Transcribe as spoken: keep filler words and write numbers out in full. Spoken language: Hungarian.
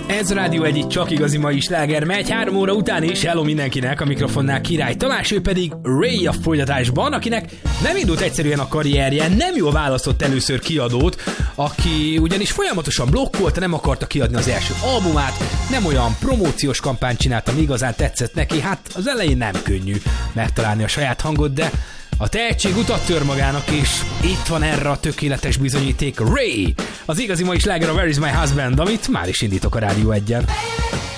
Ez a Rádió egy csak igazi mai sláger megy három óra után is. Hello mindenkinek, a mikrofonnál Király Tamás, ő pedig Ray a folytatásban, akinek nem indult egyszerűen a karrierje, nem jól választott először kiadót, aki ugyanis folyamatosan blokkolta, nem akarta kiadni az első albumát, nem olyan promóciós kampányt csinált, ami igazán tetszett neki. Hát az elején nem könnyű megtalálni a saját hangot, de a tehetség utat tör magának, és itt van erre a tökéletes bizonyíték. Ray, az igazi mai sláger, a Where is my husband, amit már is indítok a Rádió egyen.